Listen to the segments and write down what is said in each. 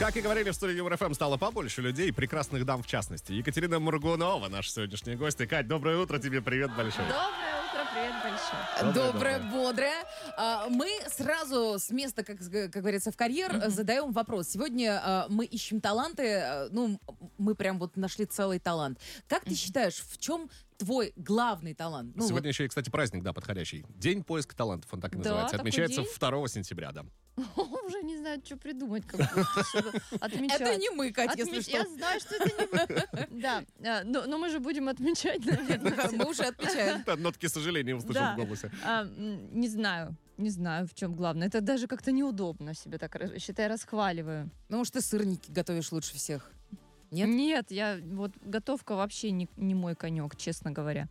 Как и говорили, в студии Юмор ФМ стало побольше людей, прекрасных дам в частности. Екатерина Моргунова, наша сегодняшняя гостья. Кать, доброе утро тебе, привет большой. Доброе утро, привет большой. Доброе, бодрое. Мы сразу с места, как говорится, в карьер задаем вопрос. Сегодня мы ищем таланты, мы прям вот нашли целый талант. Как ты считаешь, в чем твой главный талант? Сегодня еще и, кстати, праздник, да, подходящий. День поиска талантов, он так и Да, называется. такой Отмечается день? 2 сентября, да. Уже не знаю, что придумать, как чтобы отмечать. Это не мы, Кать, если что. Я знаю, что это не мы. Да, но мы же будем отмечать, наверное. Мы уже отмечаем. Нотки сожаления услышал в голосе. Не знаю, в чем главное. Это даже как-то неудобно себе так, считай, расхваливаю. Ну, что ты сырники готовишь лучше всех. Нет? Нет, я вот готовка вообще не мой конек, честно говоря.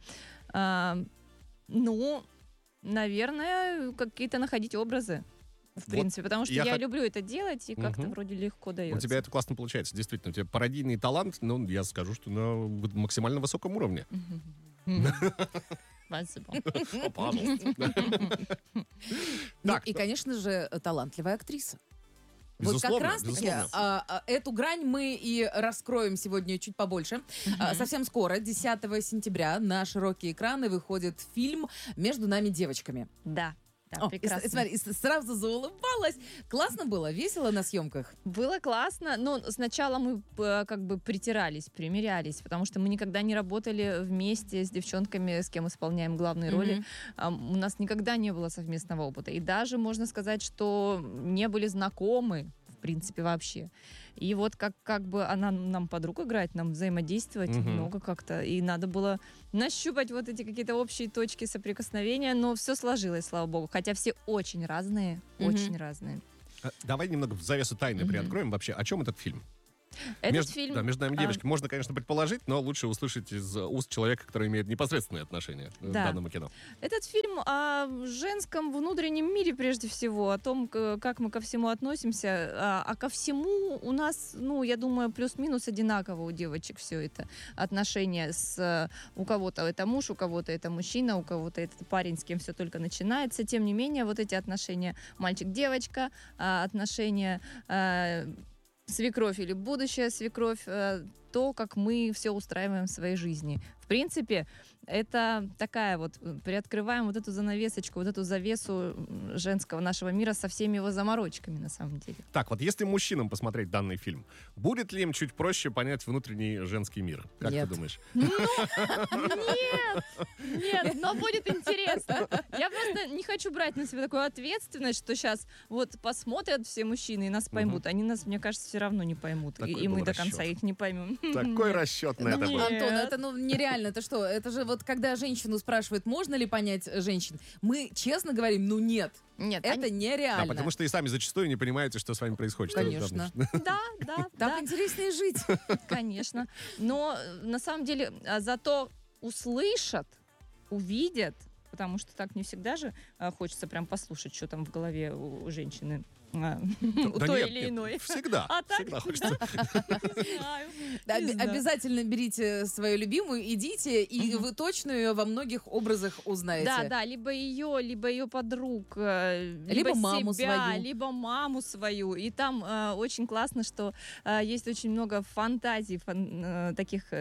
Наверное, какие-то находить образы. В принципе, потому что я люблю это делать, и как-то вроде легко дается. У тебя это классно получается, действительно. У тебя пародийный талант, я скажу, что на максимально высоком уровне. Спасибо. Пожалуйста. И, конечно же, талантливая актриса. Безусловно, вот как раз-таки эту грань мы и раскроем сегодня чуть побольше. Совсем скоро, 10 сентября, на широкие экраны выходит фильм «Между нами девочками». Да. Да, прекрасно. Смотри, сразу заулыбалась. Классно было? Весело на съемках? Было классно, но сначала мы как бы притирались, примирялись, потому что мы никогда не работали вместе с девчонками, с кем исполняем главные роли. У нас никогда не было совместного опыта. И даже, можно сказать, что не были знакомы, в принципе, вообще. И вот как бы она нам подруг играть, нам взаимодействовать много как-то. И надо было нащупать вот эти какие-то общие точки соприкосновения, но все сложилось, слава богу. Хотя все очень разные, очень разные. Давай немного завесу тайны приоткроем. Вообще, о чем этот фильм? Этот фильм... Да, «Между нами девочки» можно, конечно, предположить, но лучше услышать из уст человека, который имеет непосредственное отношение к данному кино. Этот фильм о женском внутреннем мире, прежде всего, о том, как мы ко всему относимся. А ко всему у нас, я думаю, плюс-минус одинаково у девочек все это. Отношения у кого-то это муж, у кого-то это мужчина, у кого-то это парень, с кем все только начинается. Тем не менее, вот эти отношения мальчик-девочка, отношения... свекровь или будущая свекровь, то, как мы все устраиваем в своей жизни. В принципе, это такая вот, приоткрываем вот эту занавесочку, вот эту завесу женского нашего мира со всеми его заморочками, на самом деле. Так, вот если мужчинам посмотреть данный фильм, будет ли им чуть проще понять внутренний женский мир? Как ты думаешь? Нет, но будет интересно. Я просто не хочу брать на себя такую ответственность, что сейчас вот посмотрят все мужчины и нас поймут. Они нас, мне кажется, все равно не поймут. И мы до конца их не поймем. Такой расчет на это был. Антон, это нереально. Это что? Это же вот когда женщину спрашивают, можно ли понять женщин, мы честно говорим, нет. Нет, это нереально. Да, потому что и сами зачастую не понимаете, что с вами происходит. Конечно. Да. Так интереснее жить. Конечно. Но на самом деле зато услышат, увидят, потому что так не всегда же хочется прям послушать, что там в голове у женщины. У той или иной. Всегда. Всегда хочется. Обязательно берите свою любимую, идите, и вы точно ее во многих образах узнаете. Да, либо ее подруг, либо маму себя, свою. либо маму свою. И там очень классно, что есть очень много фантазий, таких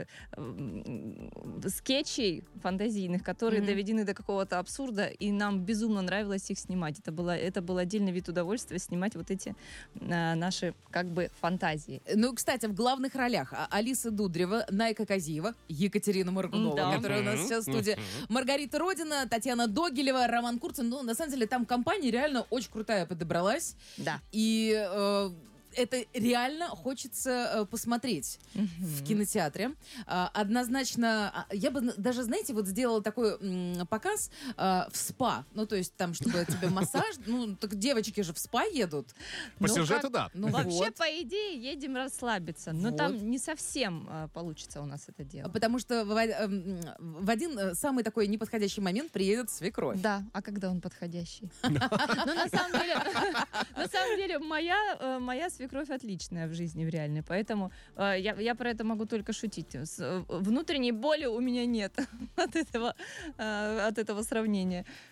скетчей фантазийных, которые доведены до какого-то абсурда, и нам безумно нравилось их снимать. Это был отдельный вид удовольствия снимать вот эти наши как бы фантазии. Кстати, в главных ролях Алиса Дударева, Найка Казиева, Екатерина Моргунова, которая у нас сейчас в студии, Маргарита Родина, Татьяна Догилева, Роман Курцин. На самом деле, там компания реально очень крутая подобралась. Да. И это реально хочется посмотреть в кинотеатре. Однозначно, я бы даже, знаете, вот сделала такой показ в СПА. То есть там, чтобы тебе массаж... так девочки же в СПА едут. По сюжету, да. Вообще, по идее, едем расслабиться. Но там не совсем получится у нас это дело. Потому что в один самый такой неподходящий момент приедет свекровь. Да, а когда он подходящий? На самом деле, моя свекровь отличная в жизни, в реальной. Поэтому я про это могу только шутить. Внутренней боли у меня нет от этого сравнения.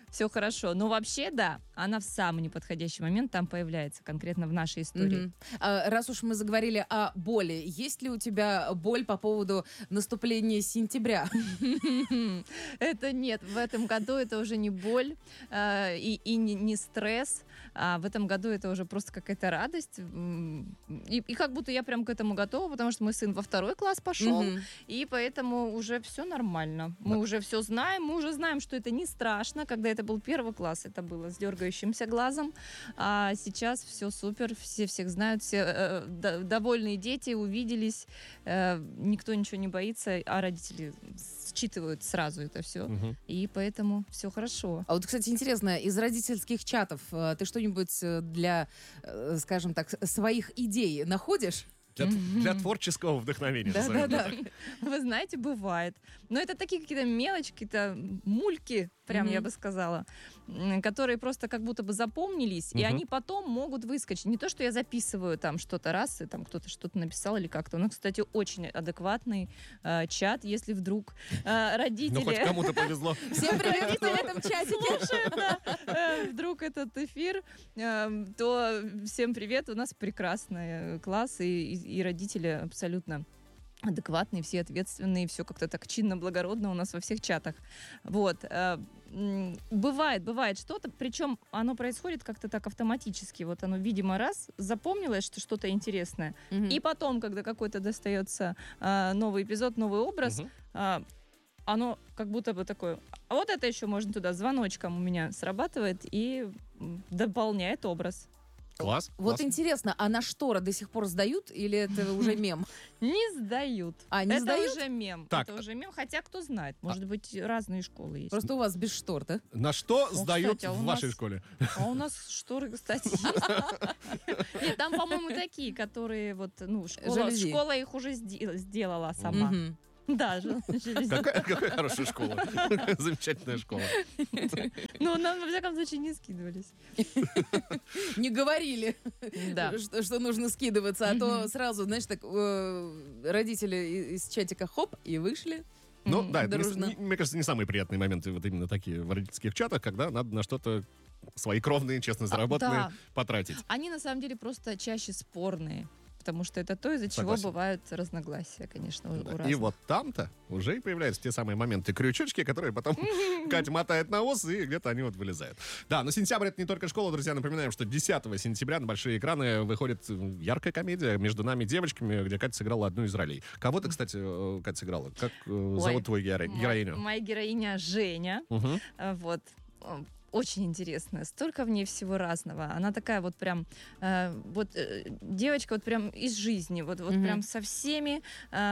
все хорошо. Но вообще, да, она в самый неподходящий момент там появляется, конкретно в нашей истории. Раз уж мы заговорили о боли, есть ли у тебя боль по поводу наступления сентября? Это нет, в этом году это уже не боль и не стресс, а в этом году это уже просто какая-то радость. И как будто я прям к этому готова, потому что мой сын во 2 класс пошел, и поэтому уже все нормально. Мы уже все знаем, мы уже знаем, что это не страшно. Когда это был 1 класс, это было с дергающимся глазом, а сейчас все супер, все всех знают, все довольные дети увиделись, никто ничего не боится, а родители считывают сразу это все, и поэтому все хорошо. А вот, кстати, интересно, из родительских чатов ты что-нибудь для, скажем так, своих идей находишь? Для творческого вдохновения. Да. Вы знаете, бывает. Но это такие какие-то мелочи, какие-то мульки, прям я бы сказала, которые просто как будто бы запомнились, и они потом могут выскочить. Не то, что я записываю там что-то раз, и там кто-то что-то написал или как-то. Но, кстати, очень адекватный чат, если вдруг родители... Ну, хоть кому-то повезло. Всем привет, кто в этом чатике. Слушаем, вдруг этот эфир, то всем привет. У нас прекрасный класс, и родители абсолютно адекватные, все ответственные, все как-то так чинно, благородно у нас во всех чатах. Вот. Бывает что-то, причем оно происходит как-то так автоматически. Вот оно, видимо, раз запомнилось, что что-то интересное, и потом, когда какой-то достается новый эпизод, новый образ, оно как будто бы такое... А вот это еще можно туда звоночком у меня срабатывает и дополняет образ. Класс. Вот интересно, а на шторы до сих пор сдают или это уже мем? Не сдают. Не сдают? Уже мем. Так. Это уже мем, хотя кто знает. Может быть, разные школы есть. Просто у вас без штор, да? На что сдают кстати, а у в вашей нас- школе? А у нас шторы, кстати, есть. Нет, там, по-моему, такие, которые вот, Жалюзи. школа их уже сделала сама. Мгм. Да, жалюзи. Какая хорошая школа. Замечательная школа. Ну, нам, во всяком случае, не скидывались. Не говорили, Да. что нужно скидываться, а то сразу, знаешь, так родители из чатика хоп и вышли. Ну, да, это, дружно. мне кажется, не самые приятные моменты вот именно такие в родительских чатах, когда надо на что-то свои кровные, честно заработанные да. потратить. Они, на самом деле, просто чаще спорные. Потому что это то, из-за чего Согласен. бывают разногласия, конечно, у Да. разных. И вот там-то уже и появляются те самые моменты крючочки, которые потом Катя мотает на ус, и где-то они вот вылезают. Да, но сентябрь — это не только школа, друзья. Напоминаем, что 10 сентября на большие экраны выходит яркая комедия «Между нами девочками», где Катя сыграла одну из ролей. Кого ты, кстати, Катя, сыграла? Как зовут твою героиню? Моя героиня Женя. Мгм. Вот. Очень интересная. Столько в ней всего разного. Она такая вот прям... девочка вот прям из жизни. Вот прям со всеми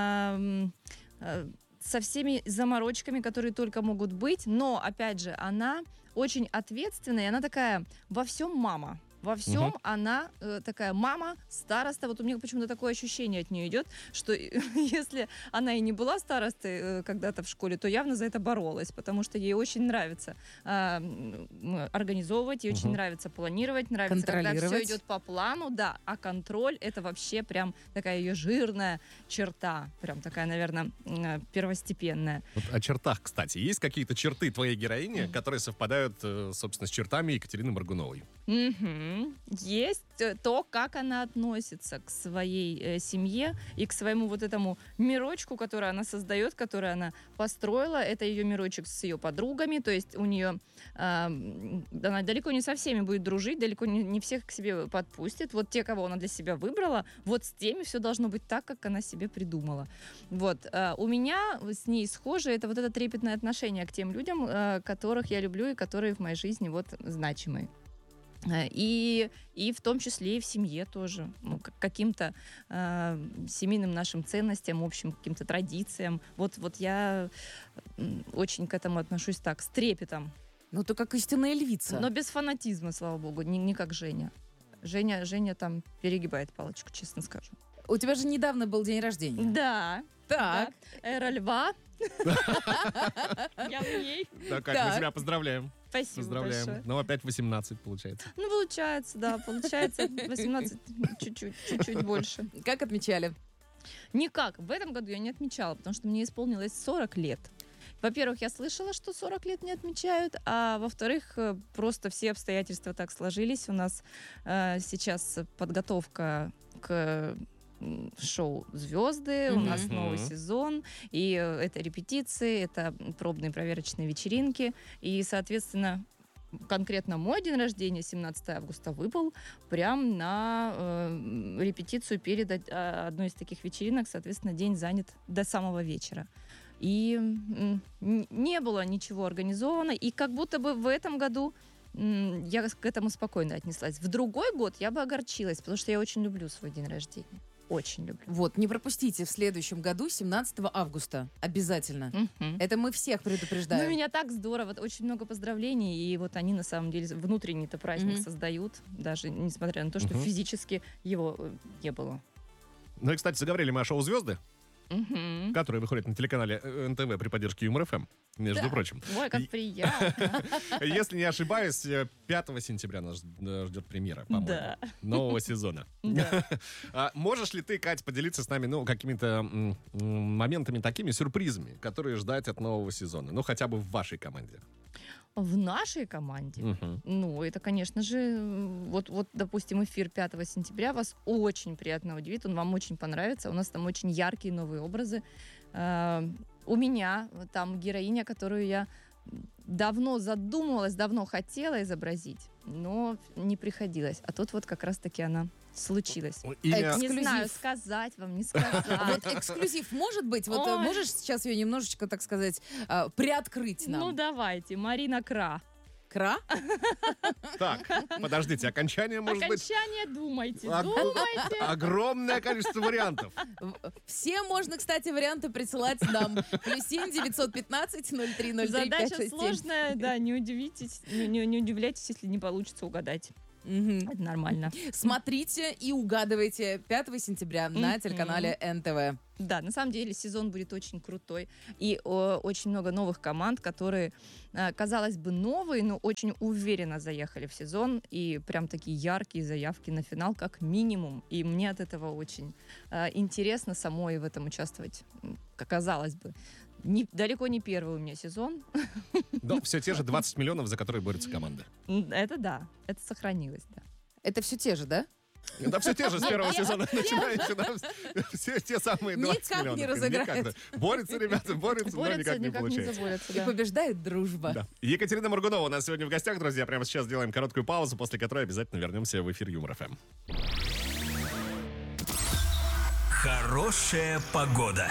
заморочками, которые только могут быть. Но, опять же, она очень ответственная. И она такая во всем мама. Во всем она такая мама, староста. Вот у меня почему-то такое ощущение от нее идет, что если она и не была старостой когда-то в школе, то явно за это боролась, потому что ей очень нравится организовывать, ей очень нравится планировать, нравится, когда все Контролировать. идет по плану, да. А контроль — это вообще прям такая ее жирная черта, прям такая, наверное, первостепенная. Вот о чертах, кстати. Есть какие-то черты твоей героини, которые совпадают, собственно, с чертами Екатерины Моргуновой? Есть то, как она относится к своей семье и к своему вот этому мирочку, который она создает, который она построила. Это ее мирочек с ее подругами, то есть у нее она далеко не со всеми будет дружить, далеко не всех к себе подпустит. Вот те, кого она для себя выбрала, вот с теми все должно быть так, как она себе придумала. Вот. У меня с ней схоже это вот это трепетное отношение к тем людям, которых я люблю и которые в моей жизни вот значимые. И в том числе и в семье тоже, к каким-то семейным нашим ценностям, общим каким-то традициям. Вот я очень к этому отношусь так, с трепетом. Ну, ты как истинная львица. Но без фанатизма, слава богу, не как Женя. Женя там перегибает палочку, честно скажу. У тебя же недавно был день рождения. Да. Так. Да. Эра льва. Я в ней. Да, Кать, мы тебя поздравляем. Спасибо Поздравляем. большое. Ну, опять 18, получается. Ну, получается, да, получается 18, чуть-чуть больше. Как отмечали? Никак. В этом году я не отмечала, потому что мне исполнилось 40 лет. Во-первых, я слышала, что 40 лет не отмечают, а во-вторых, просто все обстоятельства так сложились. У нас сейчас подготовка к шоу «Звезды», у нас новый сезон, и это репетиции, это пробные проверочные вечеринки, и, соответственно, конкретно мой день рождения, 17 августа, выпал прям на репетицию перед одной из таких вечеринок, соответственно, день занят до самого вечера. И не было ничего организовано, и как будто бы в этом году я к этому спокойно отнеслась. В другой год я бы огорчилась, потому что я очень люблю свой день рождения. Очень люблю. Вот, не пропустите в следующем году, 17 августа. Обязательно. Это мы всех предупреждаем. Ну, меня так здорово. Очень много поздравлений. И вот они, на самом деле, внутренний-то праздник создают, даже несмотря на то, что физически его не было. Ну и, кстати, заговорили мы о шоу «Звезды», которое выходит на телеканале НТВ при поддержке Юмор ФМ, между прочим. Ой, как приятно. Если не ошибаюсь, 5 сентября нас ждет премьера, по-моему, нового сезона. Можешь ли ты, Кать, поделиться с нами какими-то моментами, такими сюрпризами, которые ждать от нового сезона? Ну, хотя бы в вашей команде. В нашей команде? Ну, это, конечно же, вот, допустим, эфир 5 сентября вас очень приятно удивит, он вам очень понравится. У нас там очень яркие новые образы. У меня там героиня, которую я давно задумывалась, давно хотела изобразить, но не приходилось. А тут вот как раз-таки она случилась. Не знаю, сказать вам, не сказать. Вот эксклюзив может быть? Вот можешь сейчас ее немножечко, так сказать, приоткрыть нам? Ну, давайте. Марина Кра. Кра? Так, подождите, окончание может быть... Окончание думайте. Огромное количество вариантов. Все можно, кстати, варианты присылать нам. +7 915 03 03 Задача сложная, да, не удивляйтесь, если не получится угадать. Это нормально. Смотрите и угадывайте 5 сентября на телеканале НТВ. Да, на самом деле сезон будет очень крутой. И очень много новых команд, которые, казалось бы, новые, но очень уверенно заехали в сезон. И прям такие яркие заявки на финал, как минимум. И мне от этого очень интересно самой в этом участвовать. Казалось бы. Далеко не первый у меня сезон. Но все те же 20 миллионов, за которые борется команда. Это да, это сохранилось, да. Это все те же, да? Да, все те же с первого сезона начинающие, да, все те самые 20 никак миллионов. Не разыграют. Борются, ребята, борются, но никак не получается. И побеждает дружба. Да. Екатерина Моргунова у нас сегодня в гостях, друзья. Прямо сейчас сделаем короткую паузу, после которой обязательно вернемся в эфир Юмор ФМ. Хорошая погода.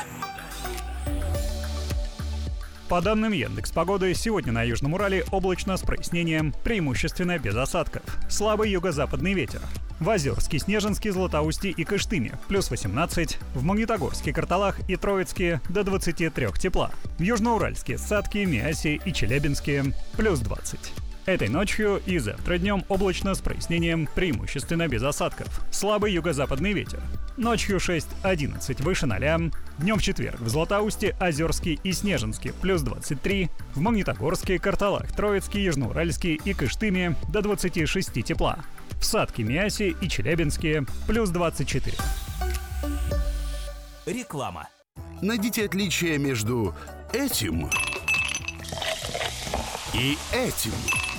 По данным Яндекс.Погоды, сегодня на Южном Урале облачно с прояснением, преимущественно без осадков. Слабый юго-западный ветер. В Озерске, Снежинске, Златоусте и Кыштыме плюс 18, в Магнитогорске, Карталах и Троицке до 23 тепла. В Южноуральске, Сатке, Миасе и Челябинске плюс 20. Этой ночью и завтра днем облачно с прояснением, преимущественно без осадков. Слабый юго-западный ветер. Ночью 6-11 выше 0. Днем в четверг в Златоусте, Озерске и Снежинске плюс 23. В Магнитогорске, Карталах, Троицке, Южноуральске и Кыштыме до 26 тепла. В Сатке, Миасе и Челябинске плюс 24. Реклама. Найдите отличие между этим и этим.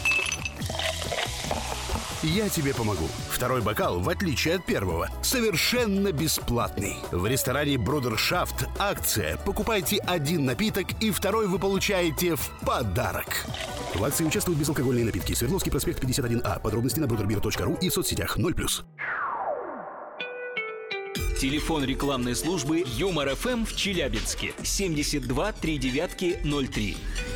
Я тебе помогу. Второй бокал, в отличие от первого, совершенно бесплатный. В ресторане Брудершафт акция. Покупайте один напиток, и второй вы получаете в подарок. В акции участвуют безалкогольные напитки. Свердловский проспект 51А. Подробности на bruderbir.ru и в соцсетях 0+. Телефон рекламной службы Юмор ФМ в Челябинске 72 39 03.